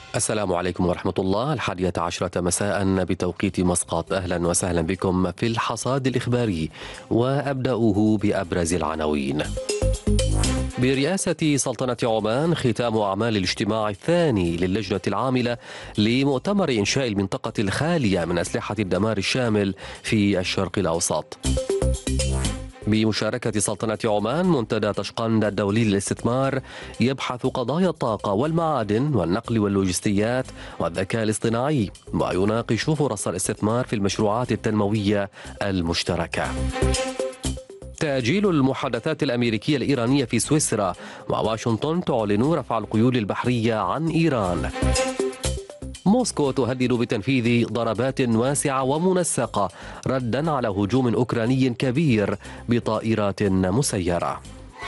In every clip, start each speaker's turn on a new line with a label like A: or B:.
A: السلام عليكم ورحمة الله. 11 مساء بتوقيت مسقط. أهلا وسهلا بكم في الحصاد الإخباري، وأبدأه بأبرز العناوين. برئاسة سلطنة عمان ختام أعمال الاجتماع الثاني للجنة العاملة لمؤتمر إنشاء المنطقة الخالية من أسلحة الدمار الشامل في الشرق الأوسط. بمشاركة سلطنة عمان منتدى طشقند الدولي للاستثمار يبحث قضايا الطاقة والمعادن والنقل واللوجستيات والذكاء الاصطناعي، ويناقش فرص الاستثمار في المشروعات التنموية المشتركة. تأجيل المحادثات الأمريكية الإيرانية في سويسرا، وواشنطن تعلن رفع القيود البحرية عن إيران. موسكو تهدد بتنفيذ ضربات واسعة ومنسقة ردا على هجوم أوكراني كبير بطائرات مسيرة.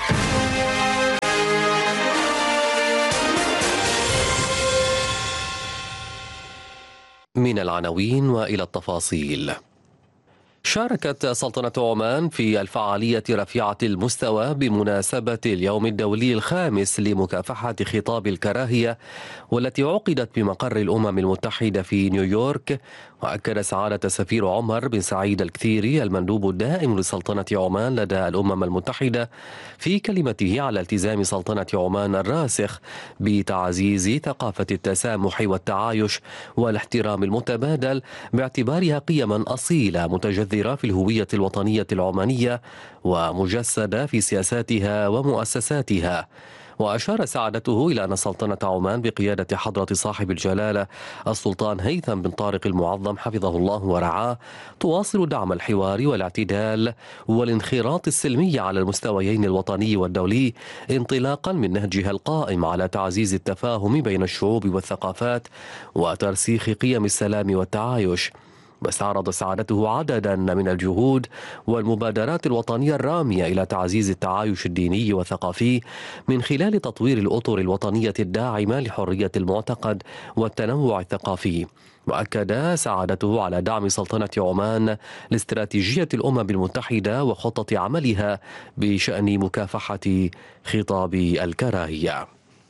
A: من العناوين وإلى التفاصيل. شاركت سلطنة عمان في الفعالية رفيعة المستوى بمناسبة اليوم الدولي الخامس لمكافحة خطاب الكراهية، والتي عقدت بمقر الأمم المتحدة في نيويورك. وأكد سعادة السفير عمر بن سعيد الكثيري المندوب الدائم لسلطنة عمان لدى الأمم المتحدة في كلمته على التزام سلطنة عمان الراسخ بتعزيز ثقافة التسامح والتعايش والاحترام المتبادل، باعتبارها قيما أصيلة متجذرة في الهوية الوطنية العمانية ومجسدة في سياساتها ومؤسساتها. وأشار سعادته إلى أن سلطنة عمان بقيادة حضرة صاحب الجلالة السلطان هيثم بن طارق المعظم حفظه الله ورعاه تواصل دعم الحوار والاعتدال والانخراط السلمي على المستويين الوطني والدولي، انطلاقا من نهجها القائم على تعزيز التفاهم بين الشعوب والثقافات وترسيخ قيم السلام والتعايش. واستعرض سعادته عددا من الجهود والمبادرات الوطنية الرامية إلى تعزيز التعايش الديني والثقافي من خلال تطوير الأطر الوطنية الداعمة لحرية المعتقد والتنوع الثقافي. وأكد سعادته على دعم سلطنة عمان لاستراتيجية الأمم المتحدة وخطة عملها بشأن مكافحة خطاب الكراهية.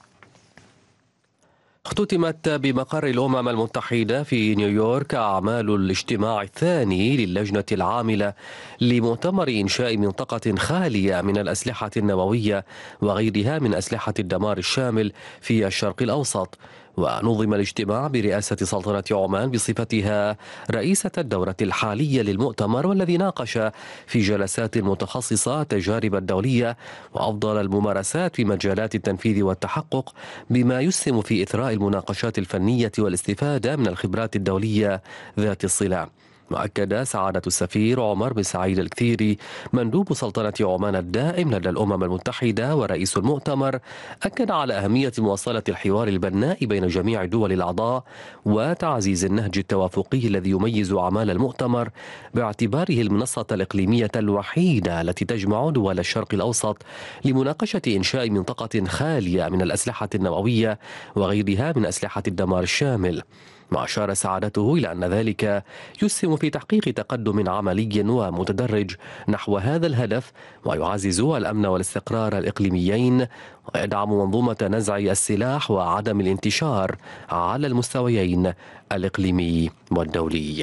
A: اختتمت بمقر الأمم المتحدة في نيويورك أعمال الاجتماع الثاني للجنة العاملة لمؤتمر إنشاء منطقة خالية من الأسلحة النووية وغيرها من أسلحة الدمار الشامل في الشرق الأوسط. ونظم الاجتماع برئاسة سلطنة عمان بصفتها رئيسة الدورة الحالية للمؤتمر، والذي ناقش في جلسات متخصصة التجارب الدولية وأفضل الممارسات في مجالات التنفيذ والتحقق، بما يسهم في إثراء المناقشات الفنية والاستفادة من الخبرات الدولية ذات الصلة. وأكد سعادة السفير عمر بن سعيد الكثيري مندوب سلطنة عمان الدائم لدى الأمم المتحدة ورئيس المؤتمر، أكد على أهمية مواصلة الحوار البناء بين جميع الدول الأعضاء وتعزيز النهج التوافقي الذي يميز أعمال المؤتمر، باعتباره المنصة الإقليمية الوحيدة التي تجمع دول الشرق الأوسط لمناقشة إنشاء منطقة خالية من الأسلحة النووية وغيرها من أسلحة الدمار الشامل. وأشار سعادته إلى أن ذلك يسهم في تحقيق تقدم عملي ومتدرج نحو هذا الهدف، ويعزز الأمن والاستقرار الإقليميين، ويدعم منظومة نزع السلاح وعدم الانتشار على المستويين الإقليمي والدولي.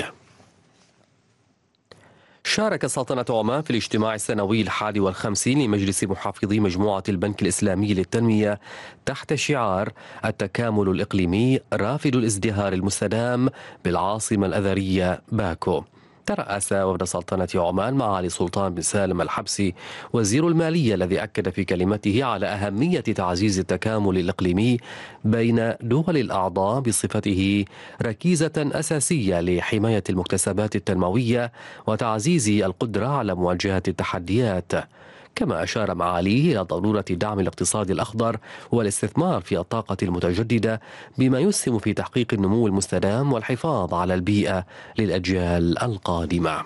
A: شارك سلطنة عمان في الاجتماع السنوي 51 لمجلس محافظي مجموعة البنك الإسلامي للتنمية تحت شعار التكامل الإقليمي رافد الازدهار المستدام بالعاصمة الأثرية باكو. ترأس وفد سلطنة عمان معالي سلطان بن سالم الحبسي وزير المالية، الذي أكد في كلمته على أهمية تعزيز التكامل الإقليمي بين دول الأعضاء بصفته ركيزة أساسية لحماية المكتسبات التنموية وتعزيز القدرة على مواجهة التحديات. كما أشار معاليه إلى ضرورة دعم الاقتصاد الأخضر والاستثمار في الطاقة المتجددة، بما يسهم في تحقيق النمو المستدام والحفاظ على البيئة للأجيال القادمة.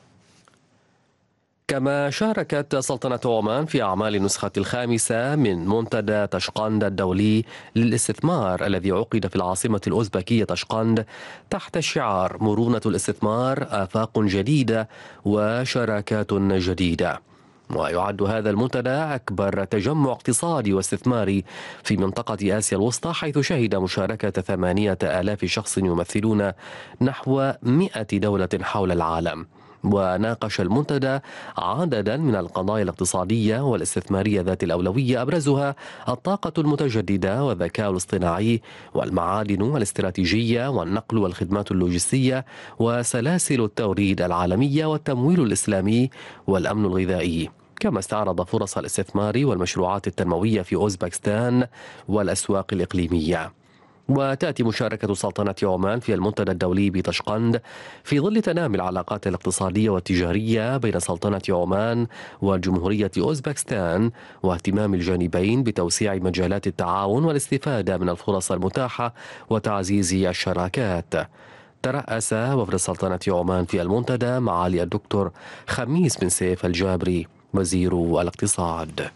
A: كما شاركت سلطنة عمان في أعمال النسخة الخامسة من منتدى طشقند الدولي للاستثمار، الذي عقد في العاصمة الأوزبكية طشقند تحت شعار مرونة الاستثمار، آفاق جديدة وشراكات جديدة. ويعد هذا المنتدى أكبر تجمع اقتصادي واستثماري في منطقة آسيا الوسطى، حيث شهد مشاركة 8,000 شخص يمثلون نحو 100 دولة حول العالم. وناقش المنتدى عددا من القضايا الاقتصادية والاستثمارية ذات الأولوية، أبرزها الطاقة المتجددة والذكاء الاصطناعي والمعادن والاستراتيجية والنقل والخدمات اللوجستية وسلاسل التوريد العالمية والتمويل الإسلامي والأمن الغذائي. كما استعرض فرص الاستثمار والمشروعات التنموية في أوزبكستان والأسواق الإقليمية. وتأتي مشاركة سلطنة عمان في المنتدى الدولي بطشقند في ظل تنامي العلاقات الاقتصادية والتجارية بين سلطنة عمان وجمهورية أوزبكستان، واهتمام الجانبين بتوسيع مجالات التعاون والاستفادة من الفرص المتاحة وتعزيز الشراكات. ترأس وفد سلطنة عمان في المنتدى معالي الدكتور خميس بن سيف الجابري وزير الاقتصاد.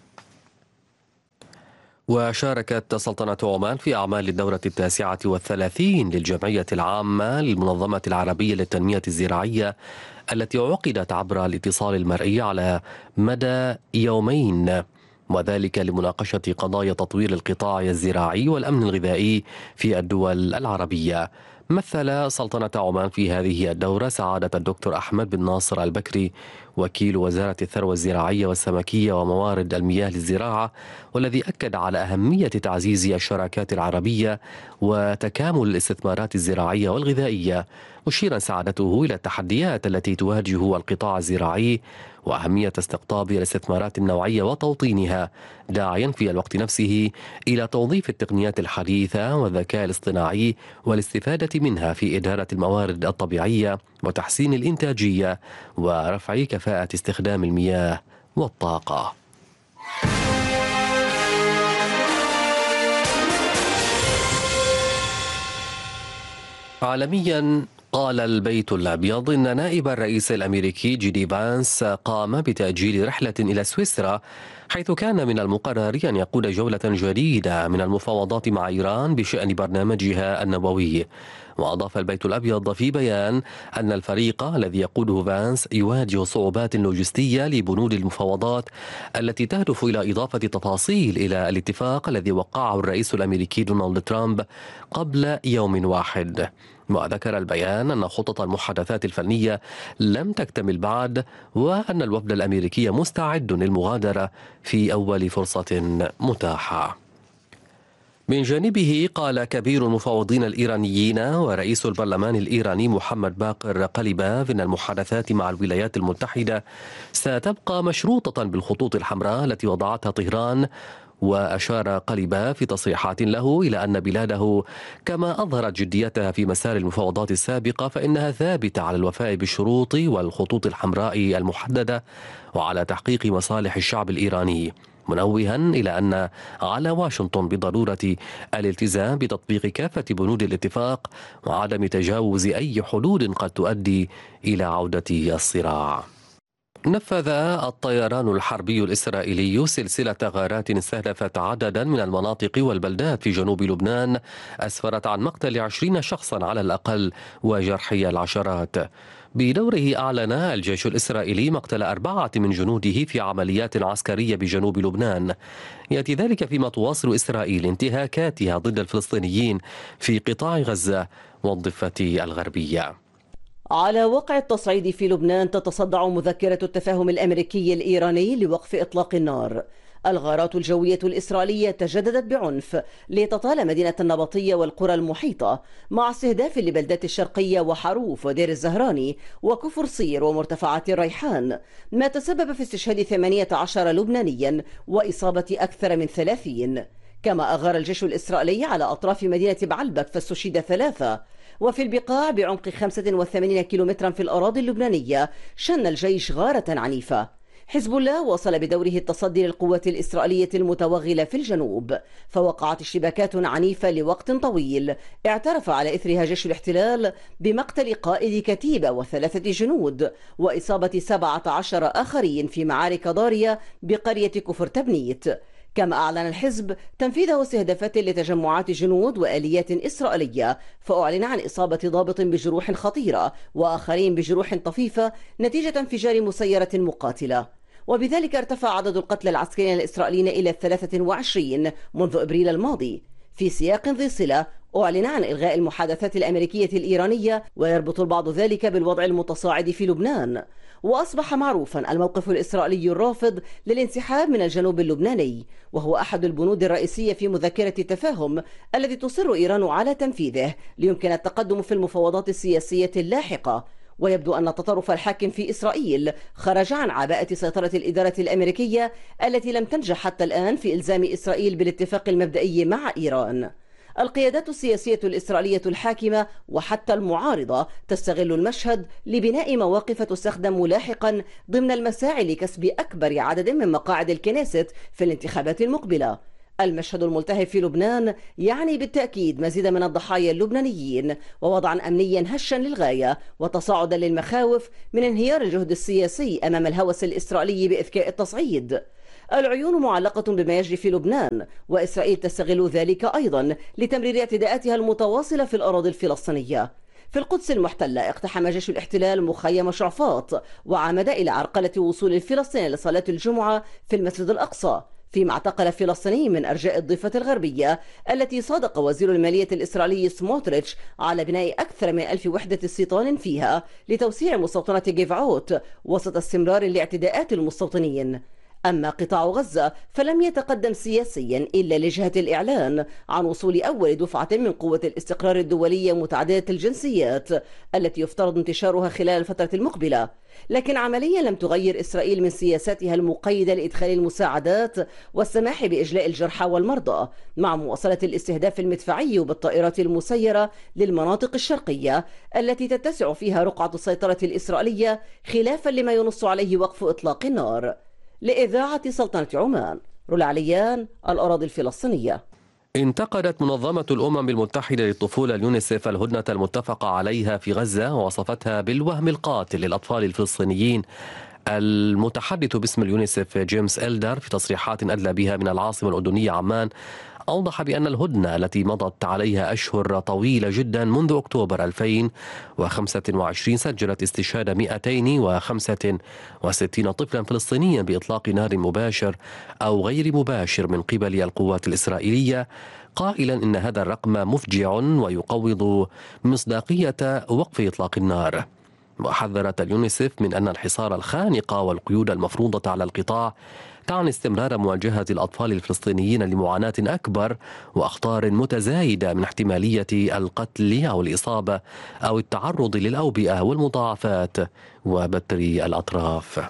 A: وشاركت سلطنة عمان في أعمال الدورة 39 للجمعية العامة للمنظمة العربية للتنمية الزراعية، التي عقدت عبر الاتصال المرئي على مدى يومين، وذلك لمناقشة قضايا تطوير القطاع الزراعي والأمن الغذائي في الدول العربية. مثل سلطنة عمان في هذه الدورة سعادة الدكتور أحمد بن ناصر البكري، وكيل وزارة الثروة الزراعية والسمكية وموارد المياه للزراعة، والذي أكد على أهمية تعزيز الشراكات العربية وتكامل الاستثمارات الزراعية والغذائية، مشيرا سعادته إلى التحديات التي تواجه القطاع الزراعي وأهمية استقطاب الاستثمارات النوعية وتوطينها، داعيا في الوقت نفسه إلى توظيف التقنيات الحديثة والذكاء الاصطناعي والاستفادة منها في إدارة الموارد الطبيعية وتحسين الإنتاجية ورفع كفاءة استخدام المياه والطاقة. عالميا، قال البيت الأبيض إن نائب الرئيس الأمريكي جي دي فانس قام بتأجيل رحلة إلى سويسرا، حيث كان من المقرر أن يقود جولة جديدة من المفاوضات مع إيران بشأن برنامجها النووي. وأضاف البيت الأبيض في بيان أن الفريق الذي يقوده فانس يواجه صعوبات لوجستية لبنود المفاوضات التي تهدف إلى إضافة تفاصيل إلى الاتفاق الذي وقعه الرئيس الأمريكي دونالد ترامب قبل يوم واحد. وذكر البيان أن خطط المحادثات الفنية لم تكتمل بعد، وأن الوفد الأمريكي مستعد للمغادرة في أول فرصة متاحة. من جانبه، قال كبير المفاوضين الإيرانيين ورئيس البرلمان الإيراني محمد باقر قليباف إن المحادثات مع الولايات المتحدة ستبقى مشروطة بالخطوط الحمراء التي وضعتها طهران. وأشار قليباف في تصريحات له إلى أن بلاده كما أظهرت جديتها في مسار المفاوضات السابقة فإنها ثابتة على الوفاء بالشروط والخطوط الحمراء المحددة وعلى تحقيق مصالح الشعب الإيراني، منوها إلى أن على واشنطن بضرورة الالتزام بتطبيق كافة بنود الاتفاق وعدم تجاوز أي حدود قد تؤدي إلى عودة الصراع. نفذ الطيران الحربي الإسرائيلي سلسلة غارات استهدفت عددا من المناطق والبلدات في جنوب لبنان، أسفرت عن مقتل 20 شخصا على الأقل وجرح العشرات. بدوره أعلن الجيش الإسرائيلي مقتل 4 من جنوده في عمليات عسكرية بجنوب لبنان. يأتي ذلك فيما تواصل إسرائيل انتهاكاتها ضد الفلسطينيين في قطاع غزة والضفة الغربية.
B: على وقع التصعيد في لبنان، تتصدع مذكرة التفاهم الأمريكي الإيراني لوقف إطلاق النار. الغارات الجوية الإسرائيلية تجددت بعنف لتطال مدينة النبطية والقرى المحيطة، مع استهداف لبلدات الشرقية وحروف ودير الزهراني وكفر صير ومرتفعات الريحان، ما تسبب في استشهاد 18 لبنانيا وإصابة أكثر من 30. كما أغار الجيش الإسرائيلي على أطراف مدينة بعلبك فاستشهد 3. وفي البقاع بعمق 85 كيلومترا في الأراضي اللبنانية شن الجيش غارة عنيفة. حزب الله وصل بدوره التصدي للقوات الإسرائيلية المتوغلة في الجنوب، فوقعت اشتباكات عنيفة لوقت طويل اعترف على إثرها جيش الاحتلال بمقتل قائد كتيبة و3 جنود وإصابة 17 آخرين في معارك ضارية بقرية كفر تبنيت. كما أعلن الحزب تنفيذ استهدافات لتجمعات جنود وآليات إسرائيلية، فأعلن عن إصابة ضابط بجروح خطيرة وآخرين بجروح طفيفة نتيجة انفجار مسيرة مقاتلة. وبذلك ارتفع عدد القتلى العسكريين الإسرائيليين إلى 23 منذ إبريل الماضي. في سياق ذي صلة أعلن عن إلغاء المحادثات الأمريكية الإيرانية، ويربط البعض ذلك بالوضع المتصاعد في لبنان. وأصبح معروفا الموقف الإسرائيلي الرافض للانسحاب من الجنوب اللبناني، وهو أحد البنود الرئيسية في مذكرة التفاهم الذي تصر إيران على تنفيذه ليمكن التقدم في المفاوضات السياسية اللاحقة. ويبدو أن التطرف الحاكم في إسرائيل خرج عن عباءة سيطرة الإدارة الأمريكية التي لم تنجح حتى الآن في إلزام إسرائيل بالاتفاق المبدئي مع إيران. القيادات السياسية الإسرائيلية الحاكمة وحتى المعارضة تستغل المشهد لبناء مواقف تستخدم لاحقا ضمن المساعي لكسب أكبر عدد من مقاعد الكنيست في الانتخابات المقبلة. المشهد الملتهب في لبنان يعني بالتأكيد مزيدا من الضحايا اللبنانيين، ووضعا أمنيا هشا للغاية، وتصاعدا للمخاوف من انهيار الجهد السياسي أمام الهوس الإسرائيلي بإذكاء التصعيد. العيون معلقة بما يجري في لبنان، وإسرائيل تستغل ذلك أيضا لتمرير اعتداءاتها المتواصلة في الأراضي الفلسطينية. في القدس المحتلة اقتحم جيش الاحتلال مخيم شعفاط، وعمد إلى عرقلة وصول الفلسطينيين لصلاة الجمعة في المسجد الأقصى، فيما اعتقل فلسطيني من أرجاء الضفة الغربية التي صادق وزير المالية الإسرائيلي سموتريتش على بناء أكثر من 1000 وحدة استيطان فيها لتوسيع مستوطنة جيفعوت وسط استمرار الاعتداءات المستوطنين. أما قطاع غزة فلم يتقدم سياسيا إلا لجهة الإعلان عن وصول أول دفعة من قوة الاستقرار الدولية متعددة الجنسيات التي يفترض انتشارها خلال الفترة المقبلة، لكن عمليا لم تغير إسرائيل من سياساتها المقيدة لإدخال المساعدات والسماح بإجلاء الجرحى والمرضى، مع مواصلة الاستهداف المدفعي وبالطائرات المسيرة للمناطق الشرقية التي تتسع فيها رقعة السيطرة الإسرائيلية، خلافا لما ينص عليه وقف إطلاق النار. لإذاعة سلطنة عمان، رولا عليان، الأراضي الفلسطينية.
A: انتقدت منظمة الأمم المتحدة للطفولة اليونيسف الهدنة المتفق عليها في غزة، ووصفتها بالوهم القاتل للأطفال الفلسطينيين. المتحدث باسم اليونيسف جيمس إلدر في تصريحات أدلى بها من العاصمة الأردنية عمان أوضح بأن الهدنة التي مضت عليها أشهر طويلة جدا منذ أكتوبر 2025 سجلت استشهاد 265 طفلا فلسطينيا بإطلاق نار مباشر أو غير مباشر من قبل القوات الإسرائيلية، قائلا إن هذا الرقم مفجع ويقوض مصداقية وقف إطلاق النار. وحذرت اليونيسف من أن الحصار الخانق والقيود المفروضة على القطاع تعني استمرار مواجهة الأطفال الفلسطينيين لمعاناة أكبر وأخطار متزايدة من احتمالية القتل أو الإصابة أو التعرض للأوبئة والمضاعفات وبتر الأطراف.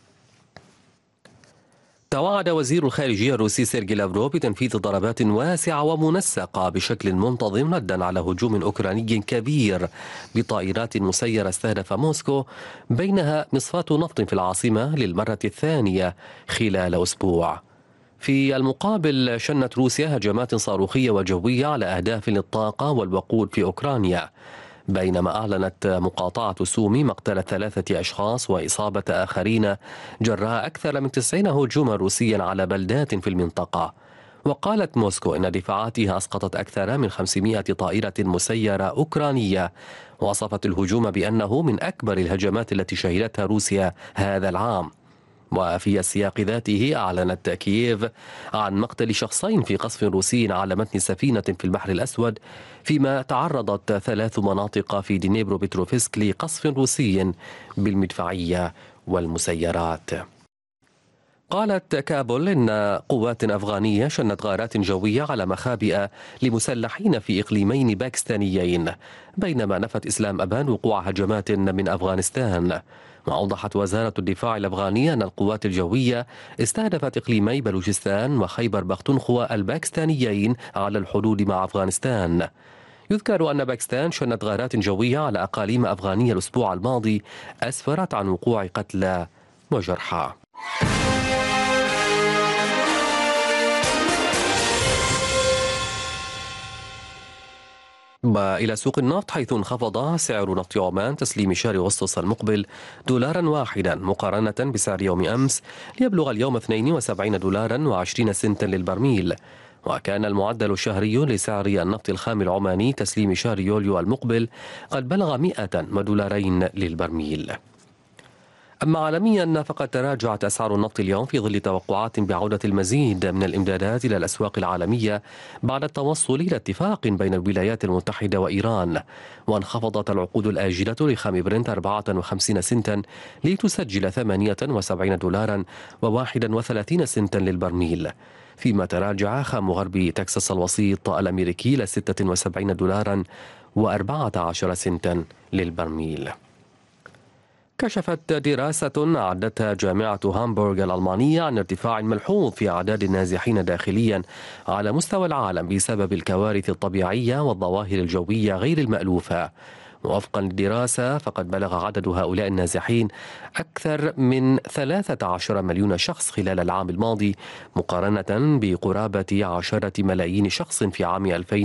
A: توعد وزير الخارجية الروسي سيرجي لافروف بتنفيذ ضربات واسعة ومنسقة بشكل منتظم ردا على هجوم أوكراني كبير بطائرات مسيرة استهدف موسكو، بينها مصفاة نفط في العاصمة للمرة الثانية خلال أسبوع. في المقابل شنت روسيا هجمات صاروخية وجوية على أهداف للطاقة والوقود في أوكرانيا، بينما أعلنت مقاطعة سومي مقتل 3 أشخاص وإصابة آخرين جراء أكثر من 90 هجوما روسيا على بلدات في المنطقة. وقالت موسكو إن دفاعاتها أسقطت أكثر من 500 طائرة مسيرة أوكرانية، وصفت الهجوم بأنه من أكبر الهجمات التي شهدتها روسيا هذا العام. وفي السياق ذاته أعلنت كييف عن مقتل شخصين في قصف روسي على متن سفينة في البحر الأسود، فيما تعرضت 3 مناطق في دنيبرو بتروفسك لقصف روسي بالمدفعية والمسيرات. قالت كابول إن قوات أفغانية شنت غارات جوية على مخابئ لمسلحين في إقليمين باكستانيين، بينما نفت إسلام أبان وقوع هجمات من أفغانستان. وأوضحت وزارة الدفاع الأفغانية أن القوات الجوية استهدفت إقليمي بلوچستان وخيبر بختونخوا الباكستانيين على الحدود مع أفغانستان. يذكر أن باكستان شنت غارات جوية على أقاليم أفغانية الأسبوع الماضي أسفرت عن وقوع قتلى وجرحى. وإلى سوق النفط، حيث انخفض سعر نفط عمان تسليم شهر أغسطس المقبل دولارا واحدا مقارنة بسعر يوم أمس، ليبلغ اليوم 72 دولارا و20 سنتا للبرميل. وكان المعدل الشهري لسعر النفط الخام العماني تسليم شهر يوليو المقبل قد بلغ 100 دولارين للبرميل. أما عالميا فقد تراجعت أسعار النفط اليوم في ظل توقعات بعودة المزيد من الإمدادات إلى الأسواق العالمية بعد التوصل إلى اتفاق بين الولايات المتحدة وإيران. وانخفضت العقود الآجلة لخام برنت 54 سنتا لتسجل 78 دولارا و31 سنتا للبرميل، فيما تراجع خام غرب تكساس الوسيط الأمريكي إلى 76 دولارا و14 سنتا للبرميل. كشفت دراسة أعدتها جامعة هامبورغ الألمانية عن ارتفاع ملحوظ في أعداد النازحين داخليا على مستوى العالم بسبب الكوارث الطبيعية والظواهر الجوية غير المألوفة. وفقا للدراسة فقد بلغ عدد هؤلاء النازحين أكثر من 13 مليون شخص خلال العام الماضي، مقارنة بقرابة 10 ملايين شخص في عام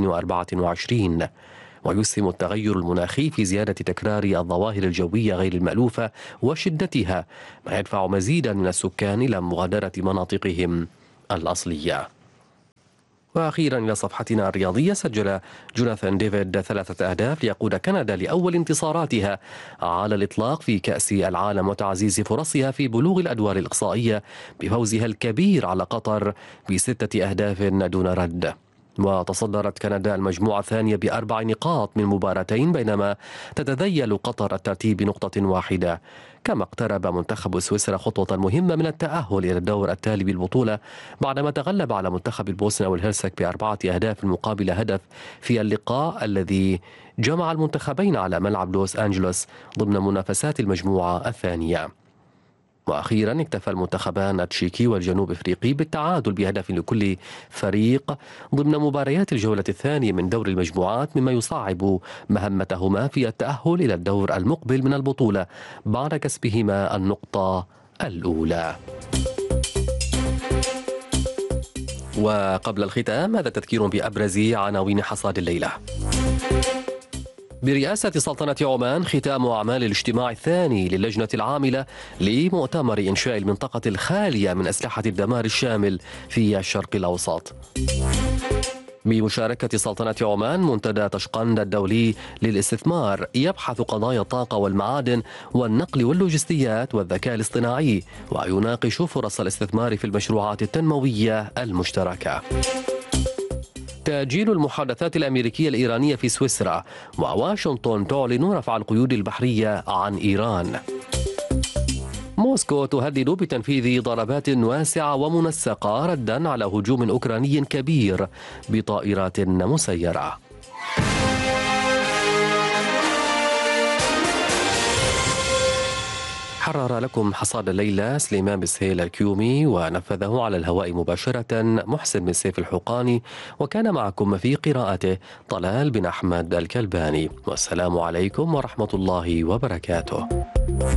A: 2024. ويسهم التغير المناخي في زيادة تكرار الظواهر الجوية غير المألوفة وشدتها، ما يدفع مزيدا من السكان إلى مغادرة مناطقهم الأصلية. وأخيرا إلى صفحتنا الرياضية. سجل جوناثان ديفيد 3 أهداف ليقود كندا لأول انتصاراتها على الإطلاق في كأس العالم وتعزيز فرصها في بلوغ الأدوار الإقصائية بفوزها الكبير على قطر ب6 أهداف دون رد. وتصدرت كندا المجموعة الثانية ب4 نقاط من مباراتين، بينما تتذيل قطر الترتيب بنقطة واحدة. كما اقترب منتخب سويسرا خطوة مهمة من التأهل إلى الدور التالي بالبطولة بعدما تغلب على منتخب البوسنة والهرسك ب4 أهداف مقابل هدف في اللقاء الذي جمع المنتخبين على ملعب لوس أنجلوس ضمن منافسات المجموعة الثانية. وأخيرا اكتفى المنتخبان التشيكي والجنوب افريقي بالتعادل بهدف لكل فريق ضمن مباريات الجولة الثانية من دور المجموعات، مما يصعب مهمتهما في التأهل إلى الدور المقبل من البطولة بعد كسبهما النقطة الأولى. وقبل الختام هذا تذكير بأبرز عناوين حصاد الليلة. برئاسة سلطنة عمان ختام أعمال الاجتماع الثاني للجنة العاملة لمؤتمر إنشاء المنطقة الخالية من أسلحة الدمار الشامل في الشرق الأوسط. بمشاركة سلطنة عمان منتدى تشقند الدولي للاستثمار يبحث قضايا الطاقة والمعادن والنقل واللوجستيات والذكاء الاصطناعي، ويناقش فرص الاستثمار في المشروعات التنموية المشتركة. تأجيل المحادثات الأمريكية الإيرانية في سويسرا، وواشنطن تعلن رفع القيود البحرية عن إيران. موسكو تهدد بتنفيذ ضربات واسعة ومنسقة ردا على هجوم أوكراني كبير بطائرات مسيرة. حرر لكم حصاد الليلة سليمان بسهيل الكيومي، ونفذه على الهواء مباشرة محسن بن سيف الحقاني، وكان معكم في قراءته طلال بن أحمد الكلباني. والسلام عليكم ورحمة الله وبركاته.